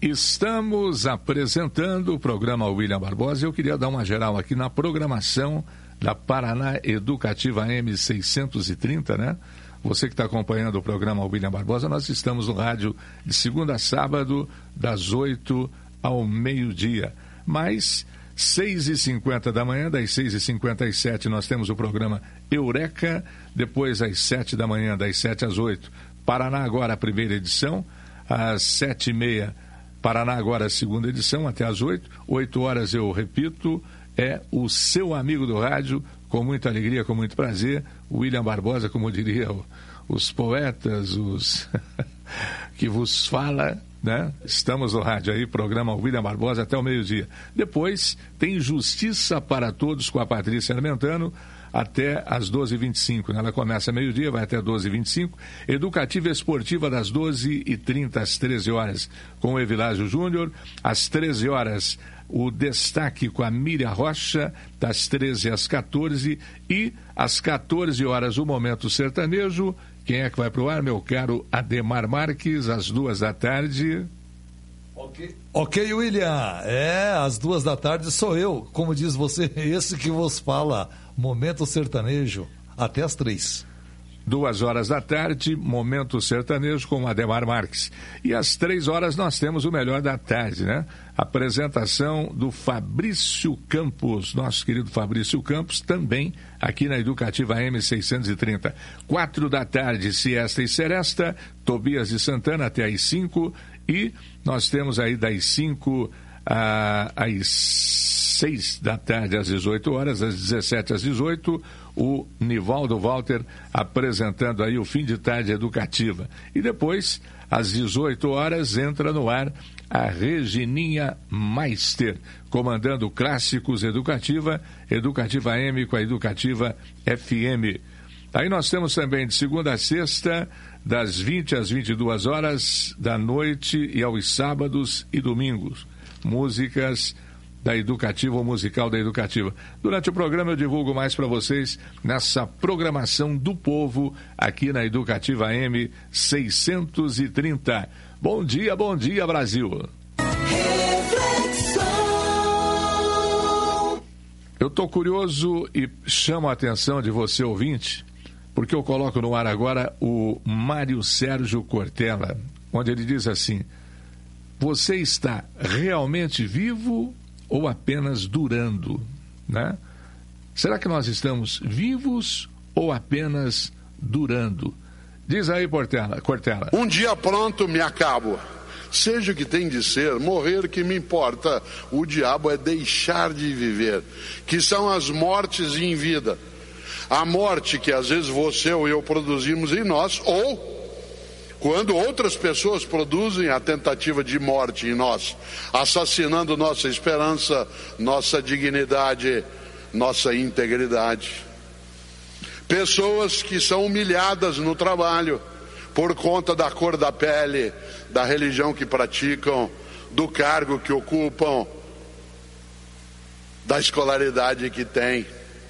Estamos apresentando o programa William Barbosa. Eu queria dar uma geral aqui na programação da Paraná Educativa M630, né? Você que está acompanhando o programa William Barbosa, nós estamos no rádio de segunda a sábado, das 8 ao meio-dia. Mas 6h50 da manhã, das 6h57, nós temos o programa Eureka. Depois, às 7 da manhã, das 7 às 8. Paraná Agora, a primeira edição. Às 7h30, Paraná Agora, a segunda edição, até às 8. 8 horas, eu repito, é o seu amigo do rádio, com muita alegria, com muito prazer, William Barbosa, como diriam os poetas, os que vos fala, né? Estamos no rádio aí, programa William Barbosa até o meio-dia. Depois tem Justiça para Todos com a Patrícia Armentano, até às 12h25. Ela começa meio-dia, vai até 12h25. Educativa Esportiva das 12h30 às 13 horas com o Evilásio Júnior. Às 13 horas, o Destaque com a Miriam Rocha, das 13 às 14. E às 14 horas, o Momento Sertanejo. Quem é que vai pro ar? Meu caro Ademar Marques, às 14h. Ok, William. Às 14h sou eu, como diz você, esse que vos fala. Momento Sertanejo, até às 3. 14h, Momento Sertanejo com Ademar Marques. E às 3 horas nós temos o Melhor da Tarde, né? Apresentação do Fabrício Campos, nosso querido Fabrício Campos, também aqui na Educativa M630. 4h, Siesta e Seresta, Tobias de Santana até às 5. E nós temos aí das 5 às 6h, às 18 horas, às 17 às 18, o Nivaldo Walter apresentando aí o Fim de Tarde Educativa. E depois, às 18 horas, entra no ar a Regininha Meister, comandando Clássicos Educativa, Educativa M com a Educativa FM. Aí nós temos também de segunda a sexta, das 20 às 22 horas da noite e aos sábados e domingos, músicas da Educativa ou musical da Educativa. Durante o programa eu divulgo mais para vocês nessa programação do povo aqui na Educativa M 630. Bom dia, Brasil. Eu estou curioso e chamo a atenção de você, ouvinte, porque eu coloco no ar agora o Mário Sérgio Cortella, onde ele diz assim: você está realmente vivo ou apenas durando, né? Será que nós estamos vivos ou apenas durando? Diz aí, Cortella. Um dia pronto me acabo. Seja o que tem de ser, morrer que me importa. O diabo é deixar de viver, que são as mortes em vida. A morte que às vezes você ou eu produzimos em nós, ou quando outras pessoas produzem a tentativa de morte em nós, assassinando nossa esperança, nossa dignidade, nossa integridade. Pessoas que são humilhadas no trabalho por conta da cor da pele, da religião que praticam, do cargo que ocupam, da escolaridade que têm.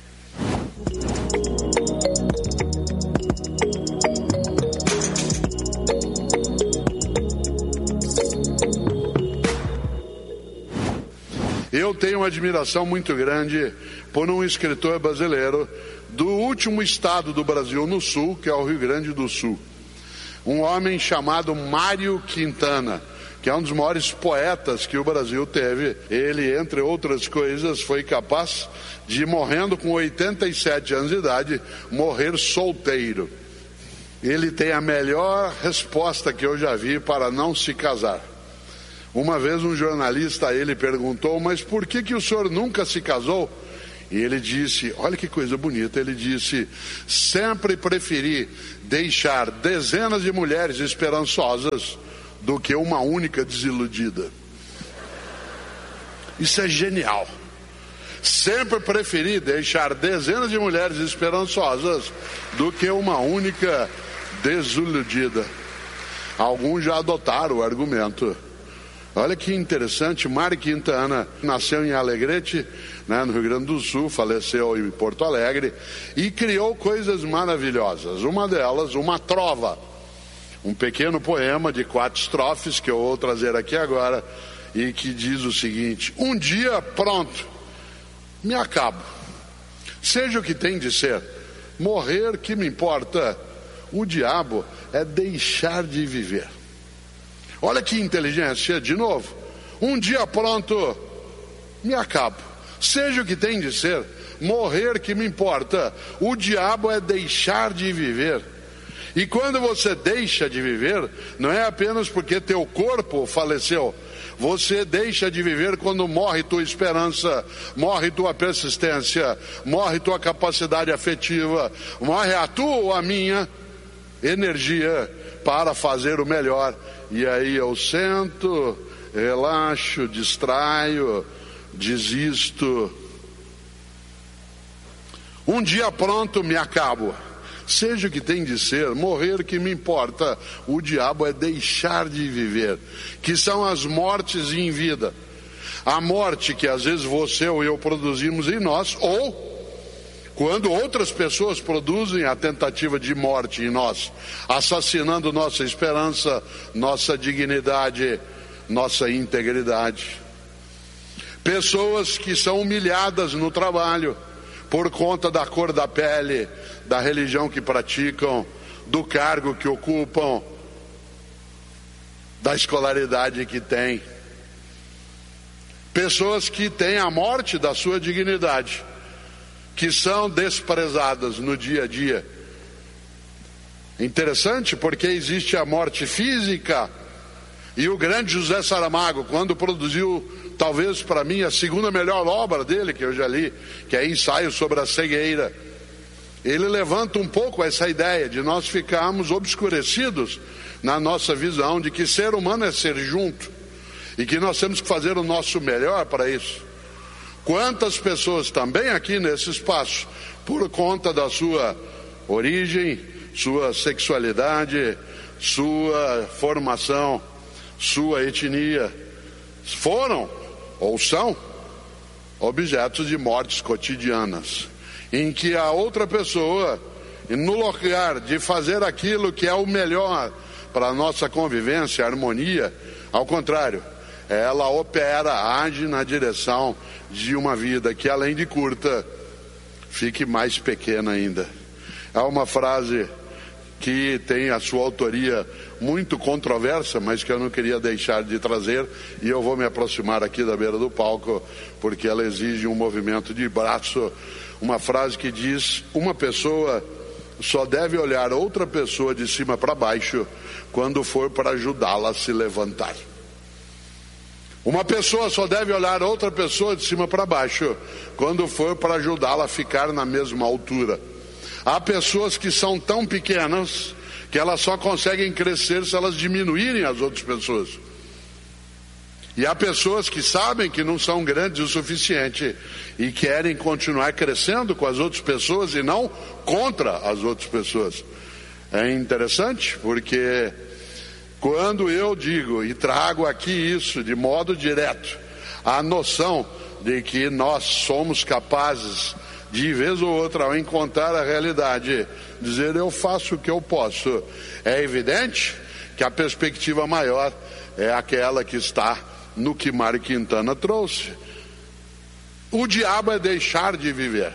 Eu tenho uma admiração muito grande por um escritor brasileiro do último estado do Brasil no sul, que é o Rio Grande do Sul. Um homem chamado Mário Quintana, que é um dos maiores poetas que o Brasil teve. Ele, entre outras coisas, foi capaz de, morrendo com 87 anos de idade, morrer solteiro. Ele tem a melhor resposta que eu já vi para não se casar. Uma vez um jornalista a ele perguntou: mas por que o senhor nunca se casou? E ele disse, olha que coisa bonita, ele disse: sempre preferi deixar dezenas de mulheres esperançosas do que uma única desiludida. Isso é genial. Sempre preferi deixar dezenas de mulheres esperançosas do que uma única desiludida. Alguns já adotaram o argumento. Olha que interessante, Mário Quintana nasceu em Alegrete, né, no Rio Grande do Sul, faleceu em Porto Alegre e criou coisas maravilhosas. Uma delas, uma trova. Um pequeno poema de 4 estrofes que eu vou trazer aqui agora e que diz o seguinte: um dia, pronto, me acabo. Seja o que tem de ser, morrer que me importa. O diabo é deixar de viver. Olha que inteligência, de novo. Um dia, pronto, me acabo. Seja o que tem de ser, morrer que me importa. O diabo é deixar de viver. E quando você deixa de viver, não é apenas porque teu corpo faleceu. Você deixa de viver quando morre tua esperança, morre tua persistência, morre tua capacidade afetiva, morre a tua ou a minha energia para fazer o melhor. E aí eu sento, relaxo, distraio, desisto. Um dia pronto me acabo. Seja o que tem de ser, morrer que me importa. O diabo é deixar de viver, que são as mortes em vida. A morte que às vezes você ou eu produzimos em nós, ou quando outras pessoas produzem a tentativa de morte em nós, assassinando nossa esperança, nossa dignidade, nossa integridade. Pessoas que são humilhadas no trabalho, por conta da cor da pele, da religião que praticam, do cargo que ocupam, da escolaridade que têm. Pessoas que têm a morte da sua dignidade, que são desprezadas no dia a dia. Interessante porque existe a morte física, e o grande José Saramago, quando produziu, talvez para mim, a segunda melhor obra dele que eu já li, que é Ensaio sobre a Cegueira, ele levanta um pouco essa ideia de nós ficarmos obscurecidos na nossa visão de que ser humano é ser junto, e que nós temos que fazer o nosso melhor para isso. Quantas pessoas também aqui nesse espaço, por conta da sua origem, sua sexualidade, sua formação, sua etnia, foram ou são objetos de mortes cotidianas, em que a outra pessoa, no lugar de fazer aquilo que é o melhor para a nossa convivência, harmonia, ao contrário, ela opera, age na direção de uma vida que, além de curta, fique mais pequena ainda. Há uma frase que tem a sua autoria muito controversa, mas que eu não queria deixar de trazer, e eu vou me aproximar aqui da beira do palco, porque ela exige um movimento de braço. Uma frase que diz: uma pessoa só deve olhar outra pessoa de cima para baixo quando for para ajudá-la a se levantar. Uma pessoa só deve olhar outra pessoa de cima para baixo quando for para ajudá-la a ficar na mesma altura. Há pessoas que são tão pequenas que elas só conseguem crescer se elas diminuírem as outras pessoas. E há pessoas que sabem que não são grandes o suficiente e querem continuar crescendo com as outras pessoas e não contra as outras pessoas. É interessante porque quando eu digo e trago aqui isso de modo direto, a noção de que nós somos capazes de vez ou outra, ao encontrar a realidade, dizer eu faço o que eu posso, é evidente que a perspectiva maior é aquela que está no que Mário Quintana trouxe. O diabo é deixar de viver.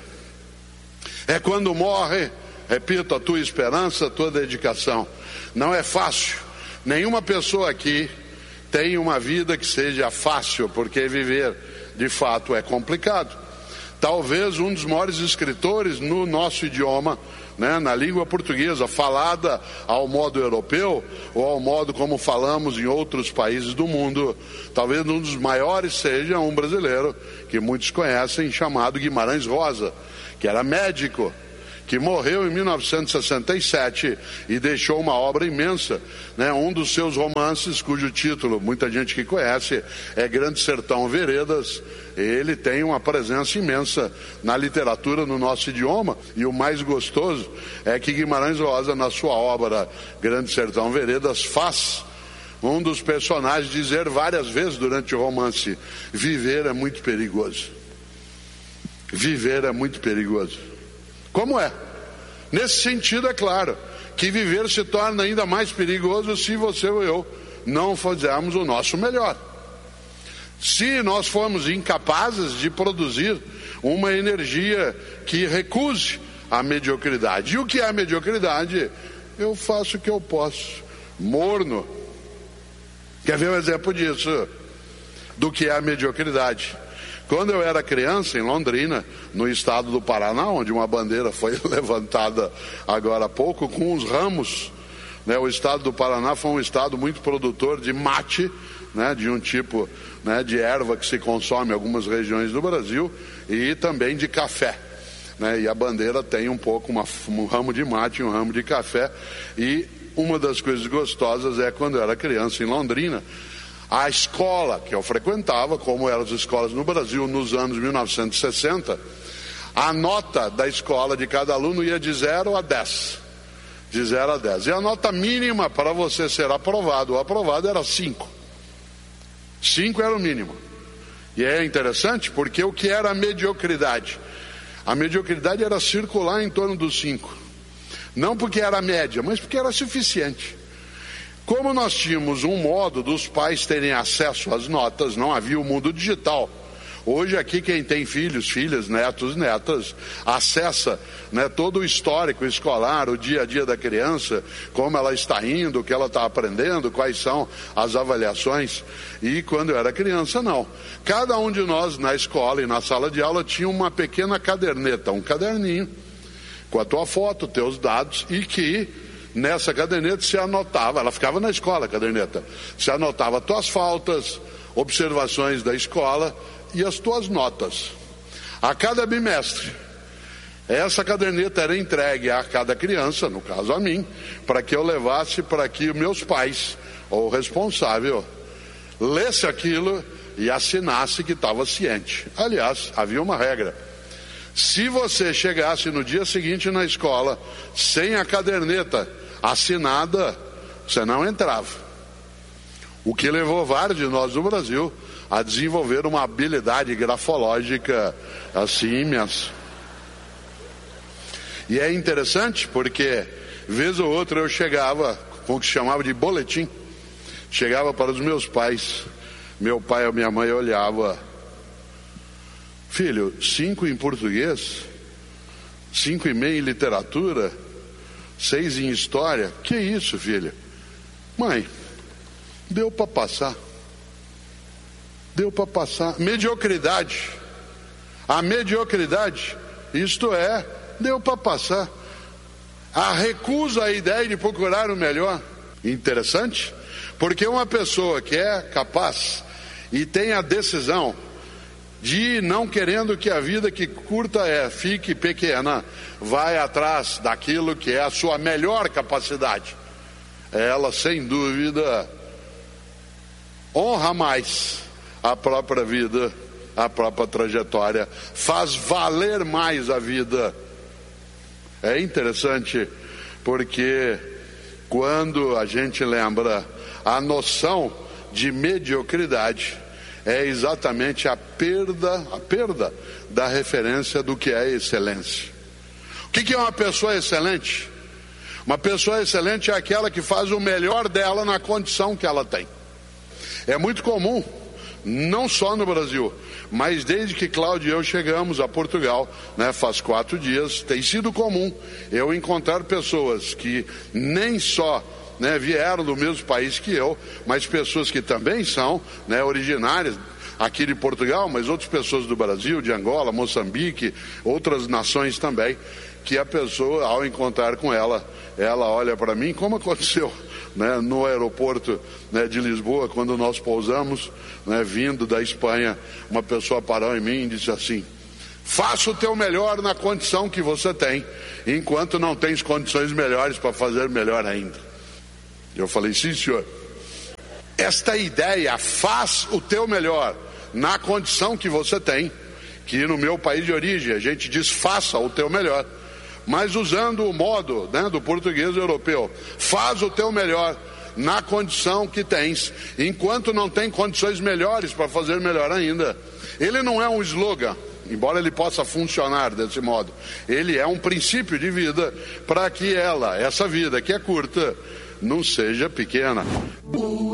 É quando morre, repito, a tua esperança, a tua dedicação. Não é fácil. Nenhuma pessoa aqui tem uma vida que seja fácil, porque viver de fato é complicado. Talvez um dos maiores escritores no nosso idioma, na língua portuguesa, falada ao modo europeu, ou ao modo como falamos em outros países do mundo, talvez um dos maiores seja um brasileiro, que muitos conhecem, chamado Guimarães Rosa, que era médico, que morreu em 1967 e deixou uma obra imensa, Um dos seus romances, cujo título muita gente que conhece é Grande Sertão Veredas. Ele tem uma presença imensa na literatura no nosso idioma, e o mais gostoso é que Guimarães Rosa, na sua obra Grande Sertão Veredas, faz um dos personagens dizer várias vezes durante o romance: viver é muito perigoso. Viver é muito perigoso. Como é? Nesse sentido, é claro que viver se torna ainda mais perigoso se você ou eu não fizermos o nosso melhor. Se nós formos incapazes de produzir uma energia que recuse a mediocridade. E o que é a mediocridade? Eu faço o que eu posso. Morno. Quer ver um exemplo disso? Do que é a mediocridade? Quando eu era criança, em Londrina, no estado do Paraná, onde uma bandeira foi levantada agora há pouco, com os ramos, né? O estado do Paraná foi um estado muito produtor de mate, né? De um tipo, né, de erva que se consome em algumas regiões do Brasil, e também de café, né? E a bandeira tem um pouco um ramo de mate e um ramo de café. E uma das coisas gostosas é quando eu era criança em Londrina, a escola que eu frequentava, como eram as escolas no Brasil nos anos 1960, a nota da escola de cada aluno ia de 0 a 10. De 0 a 10. E a nota mínima para você ser aprovado ou aprovado era 5. 5 era o mínimo. E é interessante porque o que era a mediocridade? A mediocridade era circular em torno dos 5. Não porque era média, mas porque era suficiente. Como nós tínhamos um modo dos pais terem acesso às notas, não havia o mundo digital. Hoje aqui quem tem filhos, filhas, netos, netas, acessa, né, todo o histórico escolar, o dia a dia da criança, como ela está indo, o que ela está aprendendo, quais são as avaliações. E quando eu era criança, não. Cada um de nós na escola e na sala de aula tinha uma pequena caderneta, um caderninho, com a tua foto, teus dados, e que nessa caderneta se anotava, ela ficava na escola, a caderneta, se anotava tuas faltas, observações da escola e as tuas notas. A cada bimestre, essa caderneta era entregue a cada criança, no caso a mim, para que eu levasse para que meus pais, ou o responsável, lesse aquilo e assinasse que estava ciente. Aliás, havia uma regra. Se você chegasse no dia seguinte na escola sem a caderneta assinada, você não entrava. O que levou vários de nós no Brasil a desenvolver uma habilidade grafológica assim imensa. E é interessante porque, vez ou outra, eu chegava com o que se chamava de boletim, chegava para os meus pais, meu pai ou minha mãe olhava: filho, 5 em português, 5,5 em literatura, 6 em história. Que isso, filha? Mãe, deu para passar. Deu para passar. Mediocridade. A mediocridade, isto é, deu para passar. A recusa à ideia de procurar o melhor. Interessante, porque uma pessoa que é capaz e tem a decisão de, não querendo que a vida que curta fique pequena, vai atrás daquilo que é a sua melhor capacidade. Ela, sem dúvida, honra mais a própria vida, a própria trajetória, faz valer mais a vida. É interessante porque quando a gente lembra a noção de mediocridade, é exatamente a perda da referência do que é excelência. O que é uma pessoa excelente? Uma pessoa excelente é aquela que faz o melhor dela na condição que ela tem. É muito comum, não só no Brasil, mas desde que Cláudio e eu chegamos a Portugal, né, faz 4 dias, tem sido comum eu encontrar pessoas que nem só, né, vieram do mesmo país que eu, mas pessoas que também são, né, originárias aqui de Portugal, mas outras pessoas do Brasil, de Angola, Moçambique, outras nações também, que a pessoa, ao encontrar com ela olha para mim, como aconteceu, né, no aeroporto, né, de Lisboa, quando nós pousamos, né, vindo da Espanha, uma pessoa parou em mim e disse assim: faça o teu melhor na condição que você tem, enquanto não tens condições melhores para fazer melhor ainda. Eu falei: sim, senhor. Esta ideia, faz o teu melhor na condição que você tem, que no meu país de origem a gente diz faça o teu melhor, mas usando o modo, né, do português europeu, faz o teu melhor na condição que tens, enquanto não tem condições melhores para fazer melhor ainda. Ele não é um slogan, embora ele possa funcionar desse modo, ele é um princípio de vida para que essa vida que é curta, não seja pequena.